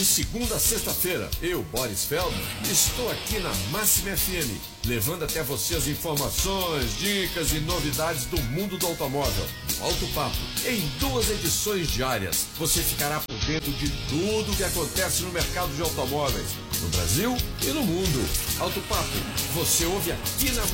De segunda a sexta-feira, eu, Boris Feldman, estou aqui na Máxima FM, levando até você as informações, dicas e novidades do mundo do automóvel. No Alto Papo, em 2 edições diárias, você ficará por dentro de tudo o que acontece no mercado de automóveis, no Brasil e no mundo. Alto Papo, você ouve aqui na